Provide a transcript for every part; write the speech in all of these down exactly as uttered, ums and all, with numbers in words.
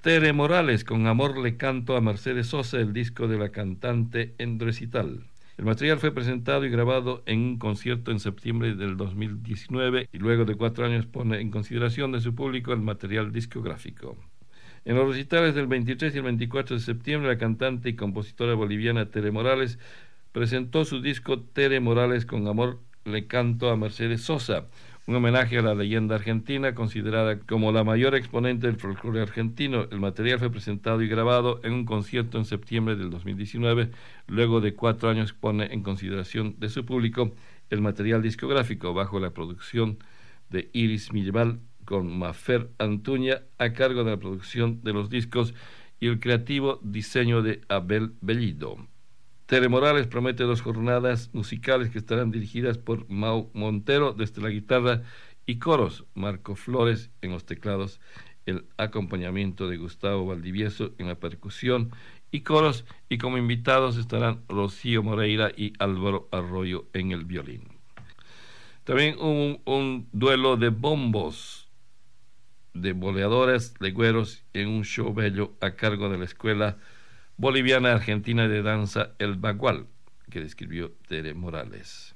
Tere Morales, con Amor le canto a Mercedes Sosa, el disco de la cantante en recital. El material fue presentado y grabado en un concierto en septiembre del dos mil diecinueve y luego de cuatro años pone en consideración de su público el material discográfico. En los recitales del veintitrés y el veinticuatro de septiembre, la cantante y compositora boliviana Tere Morales presentó su disco Tere Morales, con Amor le canto a Mercedes Sosa, un homenaje a la leyenda argentina, considerada como la mayor exponente del folclore argentino. El material fue presentado y grabado en un concierto en septiembre del dos mil diecinueve. Luego de cuatro años pone en consideración de su público el material discográfico bajo la producción de Iris Milleval, con Mafer Antuña a cargo de la producción de los discos y el creativo diseño de Abel Bellido. Tere Morales promete dos jornadas musicales que estarán dirigidas por Mau Montero desde la guitarra y coros, Marco Flores en los teclados, el acompañamiento de Gustavo Valdivieso en la percusión y coros, y como invitados estarán Rocío Moreira y Álvaro Arroyo en el violín. También un, un duelo de bombos, de boleadores, legüeros, en un show bello a cargo de la Escuela Boliviana Argentina de Danza El Bagual, que describió Tere Morales.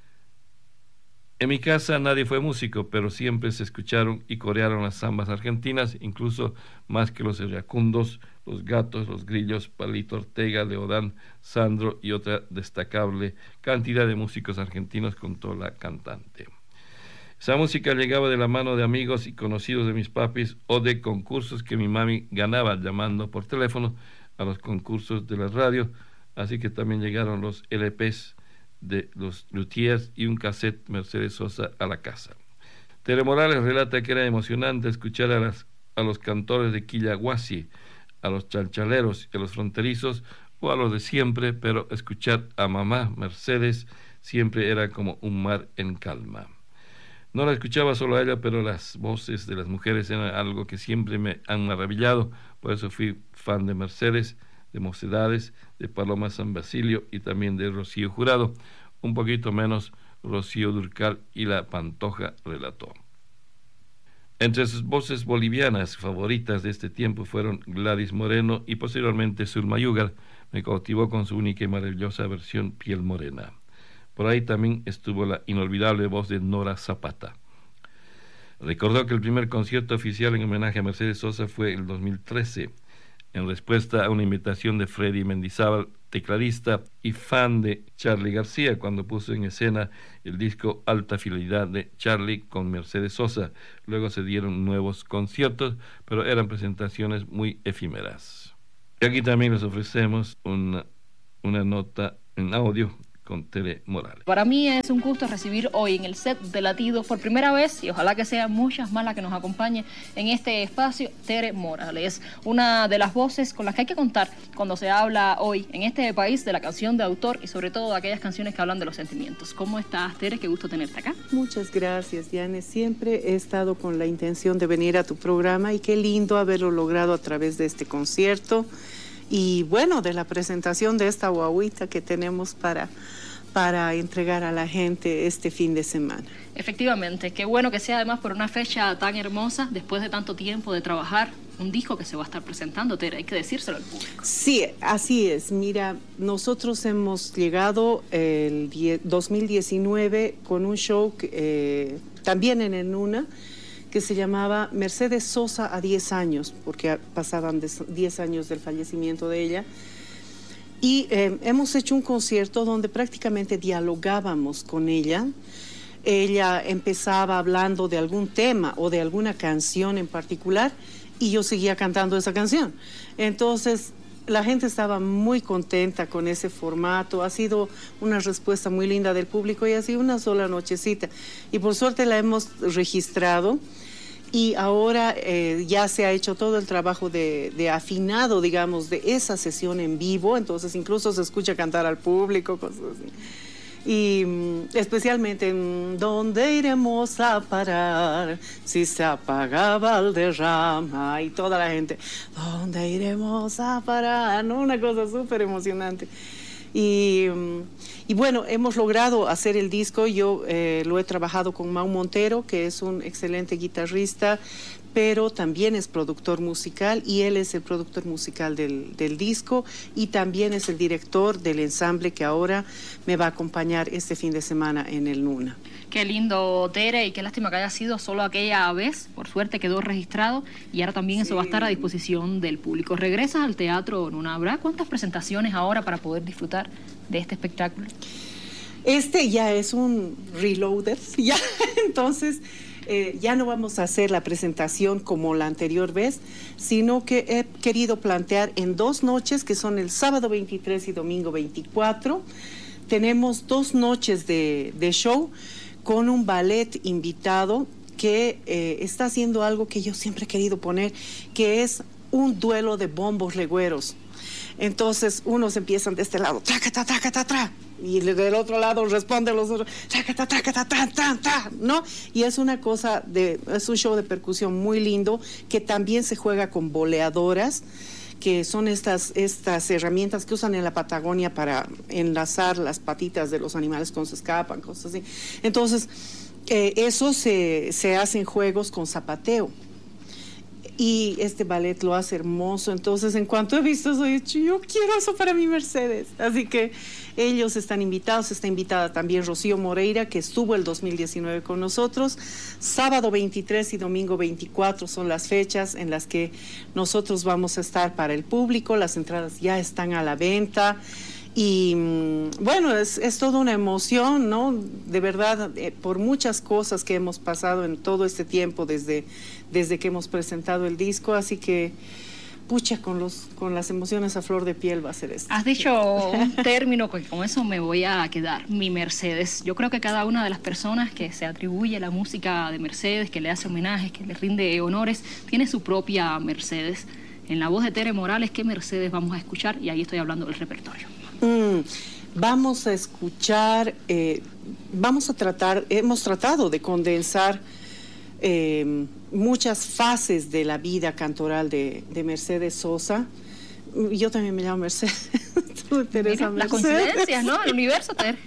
En mi casa nadie fue músico, pero siempre se escucharon y corearon las zambas argentinas, incluso más que los iracundos, los gatos, los grillos, Palito Ortega, Leodán, Sandro y otra destacable cantidad de músicos argentinos, contó la cantante. Esa música llegaba de la mano de amigos y conocidos de mis papis o de concursos que mi mami ganaba llamando por teléfono a los concursos de la radio, así que también llegaron los L Pes de los luthiers y un cassette Mercedes Sosa a la casa. Tere Morales relata que era emocionante escuchar a, las, a los cantores de Quillaguasi, a los chalchaleros y a los fronterizos o a los de siempre, pero escuchar a mamá Mercedes siempre era como un mar en calma. No la escuchaba solo a ella, pero las voces de las mujeres eran algo que siempre me han maravillado. Por eso fui fan de Mercedes, de Mocedades, de Paloma San Basilio y también de Rocío Jurado. Un poquito menos Rocío Dúrcal y La Pantoja, relató. Entre sus voces bolivianas favoritas de este tiempo fueron Gladys Moreno y posteriormente Zulma Yugar. Me cautivó con su única y maravillosa versión Piel Morena. Por ahí también estuvo la inolvidable voz de Nora Zapata. Recordó que el primer concierto oficial en homenaje a Mercedes Sosa fue el dos mil trece, en respuesta a una invitación de Freddy Mendizábal, tecladista y fan de Charly García, cuando puso en escena el disco Alta Fidelidad de Charly con Mercedes Sosa. Luego se dieron nuevos conciertos, pero eran presentaciones muy efímeras. Y aquí también les ofrecemos una, una nota en audio con Tere Morales. Para mí es un gusto recibir hoy en el set de Latidos por primera vez, y ojalá que sean muchas más las que nos acompañen en este espacio, Tere Morales, una de las voces con las que hay que contar cuando se habla hoy en este país de la canción de autor y sobre todo de aquellas canciones que hablan de los sentimientos. ¿Cómo estás, Tere? Qué gusto tenerte acá. Muchas gracias, Diane. Siempre he estado con la intención de venir a tu programa y qué lindo haberlo logrado a través de este concierto. Y bueno, de la presentación de esta guaguita que tenemos para, para entregar a la gente este fin de semana. Efectivamente, qué bueno que sea además por una fecha tan hermosa, después de tanto tiempo de trabajar, un disco que se va a estar presentando, Tere, hay que decírselo al público. Sí, así es. Mira, nosotros hemos llegado el dos mil diecinueve con un show que, eh, también en el Nuna, que se llamaba Mercedes Sosa a diez años, porque pasaban diez años del fallecimiento de ella. Y eh, hemos hecho un concierto donde prácticamente dialogábamos con ella. Ella empezaba hablando de algún tema o de alguna canción en particular y yo seguía cantando esa canción. Entonces, la gente estaba muy contenta con ese formato. Ha sido una respuesta muy linda del público y ha sido una sola nochecita. Y por suerte la hemos registrado y ahora eh, ya se ha hecho todo el trabajo de, de afinado, digamos, de esa sesión en vivo. Entonces incluso se escucha cantar al público, cosas así. Y especialmente en ¿dónde iremos a parar si se apaga Valderrama? Y toda la gente, ¿dónde iremos a parar? ¿No? Una cosa súper emocionante. Y, y bueno, hemos logrado hacer el disco. Yo eh, lo he trabajado con Mau Montero, que es un excelente guitarrista, pero también es productor musical y él es el productor musical del, del disco y también es el director del ensamble que ahora me va a acompañar este fin de semana en el Nuna. Qué lindo, Tere, y qué lástima que haya sido solo aquella vez. Por suerte quedó registrado y ahora también sí. Eso va a estar a disposición del público. ¿Regresas al teatro, Nuna? ¿Habrá cuántas presentaciones ahora para poder disfrutar de este espectáculo? Este ya es un reloaded, ya, entonces eh, ya no vamos a hacer la presentación como la anterior vez, sino que he querido plantear en dos noches, que son el sábado veintitrés y domingo veinticuatro. Tenemos dos noches de, de show con un ballet invitado que eh, está haciendo algo que yo siempre he querido poner, que es un duelo de bombos legüeros. Entonces, unos empiezan de este lado, traca, ta, traca, ta, tra, y del otro lado responden los otros, traca, ta, traca, ta, tra, tra, tra, ¿no? Y es una cosa, de, es un show de percusión muy lindo, que también se juega con boleadoras, que son estas, estas herramientas que usan en la Patagonia para enlazar las patitas de los animales cuando se escapan, cosas así. Entonces, eh, eso se, se hace en juegos con zapateo. Y este ballet lo hace hermoso. Entonces, en cuanto he visto eso, he dicho, yo quiero eso para mi Mercedes. Así que ellos están invitados. Está invitada también Rocío Moreira, que estuvo el dos mil diecinueve con nosotros. Sábado veintitrés y domingo veinticuatro son las fechas en las que nosotros vamos a estar para el público. Las entradas ya están a la venta. Y bueno, es, es toda una emoción, ¿no? De verdad, eh, por muchas cosas que hemos pasado en todo este tiempo desde, desde que hemos presentado el disco, así que, pucha, con, los, con las emociones a flor de piel va a ser esto. Has dicho un término que con eso me voy a quedar, mi Mercedes. Yo creo que cada una de las personas que se atribuye la música de Mercedes, que le hace homenajes, que le rinde honores, tiene su propia Mercedes. En la voz de Tere Morales, ¿qué Mercedes vamos a escuchar? Y ahí estoy hablando del repertorio. Mm, vamos a escuchar, eh, vamos a tratar, hemos tratado de condensar eh, muchas fases de la vida cantoral de, de Mercedes Sosa. Yo también me llamo Mercedes. Tú, Teresa Mira, Mercedes. Las coincidencias, ¿no? El universo, Tere.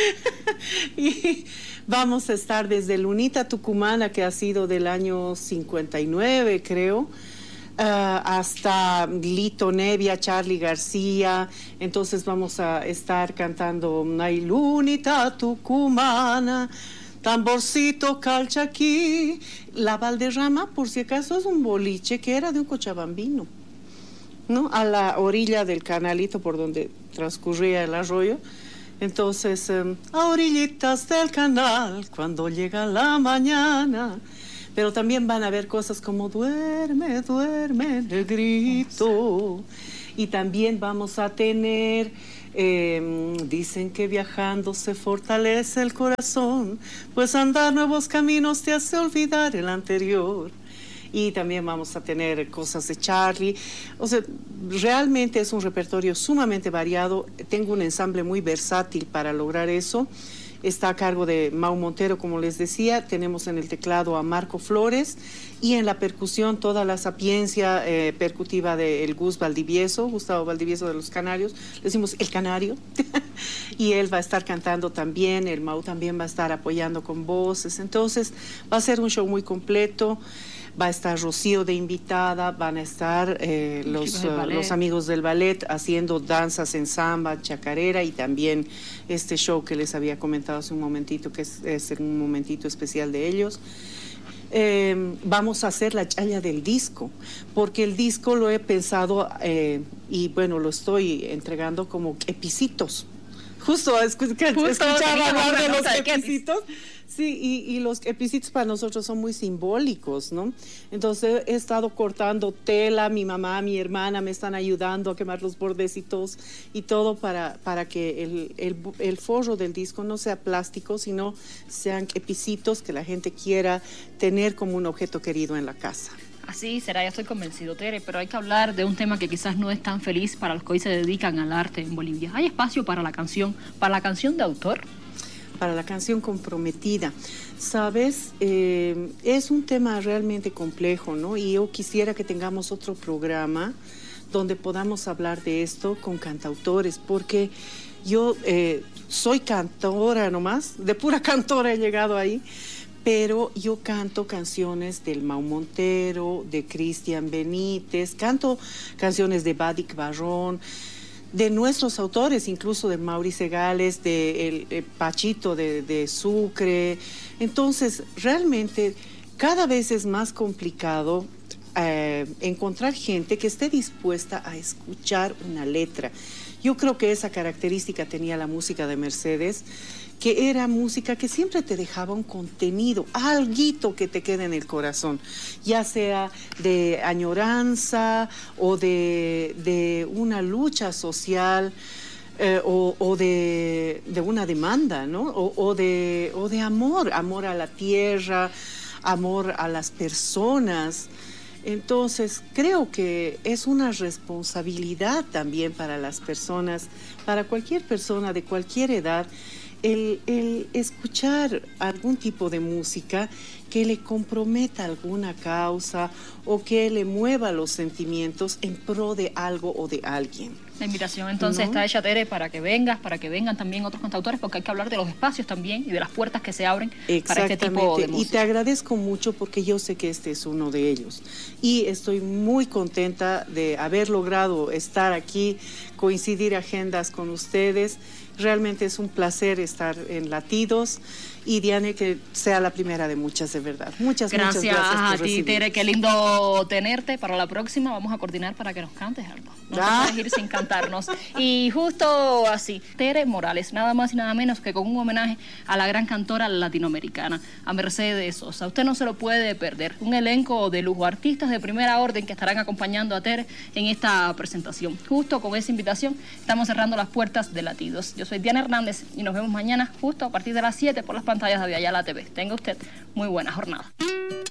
Y vamos a estar desde Lunita Tucumana, que ha sido del año cincuenta y nueve, creo. Uh, hasta Lito Nevia, Charly García. Entonces vamos a estar cantando Ay Lunita Tucumana, tamborcito calchaquí. La Valderrama, por si acaso, es un boliche que era de un cochabambino, ¿no? A la orilla del canalito por donde transcurría el arroyo. Entonces, um, a orillitas del canal, cuando llega la mañana. Pero también van a ver cosas como duerme, duerme, negrito. Y también vamos a tener, eh, dicen que viajando se fortalece el corazón, pues andar nuevos caminos te hace olvidar el anterior. Y también vamos a tener cosas de Charly. O sea, realmente es un repertorio sumamente variado. Tengo un ensamble muy versátil para lograr eso. Está a cargo de Mau Montero, como les decía. Tenemos en el teclado a Marco Flores y en la percusión toda la sapiencia eh, percutiva de el Gus Valdivieso, Gustavo Valdivieso de los Canarios. Le decimos el Canario. Y él va a estar cantando también. El Mau también va a estar apoyando con voces. Entonces va a ser un show muy completo. Va a estar Rocío de invitada, van a estar eh, los, uh, los amigos del ballet haciendo danzas en samba, chacarera y también este show que les había comentado hace un momentito, que es, es un momentito especial de ellos. Eh, vamos a hacer la chaya del disco, porque el disco lo he pensado eh, y bueno, lo estoy entregando como epicitos. Justo, escu Justo escuchaba hablar de los epicitos. Sí, y, y los epicitos para nosotros son muy simbólicos, ¿no? Entonces he estado cortando tela, mi mamá, mi hermana me están ayudando a quemar los bordecitos y todo para, para que el, el, el forro del disco no sea plástico, sino sean epicitos que la gente quiera tener como un objeto querido en la casa. Así será, ya estoy convencido, Tere, pero hay que hablar de un tema que quizás no es tan feliz para los que hoy se dedican al arte en Bolivia. ¿Hay espacio para la canción, para la canción de autor? Para la canción comprometida. Sabes, eh, es un tema realmente complejo, ¿no? Y yo quisiera que tengamos otro programa donde podamos hablar de esto con cantautores, porque yo eh, soy cantora nomás, de pura cantora he llegado ahí, pero yo canto canciones del Mau Montero, de Cristian Benítez, canto canciones de Badik Barrón, de nuestros autores, incluso de Maurice Gales, de el, el Pachito de, de Sucre. Entonces, realmente, cada vez es más complicado eh, encontrar gente que esté dispuesta a escuchar una letra. Yo creo que esa característica tenía la música de Mercedes, que era música que siempre te dejaba un contenido, alguito que te quede en el corazón, ya sea de añoranza o de, de una lucha social eh, o, o de, de una demanda, ¿no? O, o, de, o de amor, amor a la tierra, amor a las personas. Entonces, creo que es una responsabilidad también para las personas, para cualquier persona de cualquier edad, el, el escuchar algún tipo de música que le comprometa alguna causa o que le mueva los sentimientos en pro de algo o de alguien. La invitación entonces ¿no? está hecha, Tere, para que vengas, para que vengan también otros cantautores, porque hay que hablar de los espacios también y de las puertas que se abren para este tipo de música. Y te agradezco mucho porque yo sé que este es uno de ellos. Y estoy muy contenta de haber logrado estar aquí, coincidir agendas con ustedes. Realmente es un placer estar en Latidos. Y Diane, que sea la primera de muchas, de verdad. Muchas, gracias muchas gracias por a ti, Tere. Qué lindo tenerte. Para la próxima vamos a coordinar para que nos cantes algo. No ah. te puedes ir sin cantarnos. Y justo así, Tere Morales, nada más y nada menos que con un homenaje a la gran cantora latinoamericana, a Mercedes Sosa. Usted no se lo puede perder. Un elenco de lujo, artistas de primera orden que estarán acompañando a Tere en esta presentación. Justo con esa invitación estamos cerrando las puertas de Latidos. Yo soy Diana Hernández y nos vemos mañana justo a partir de las siete por las pantallas de Aviala T V. Tenga usted muy buena jornada.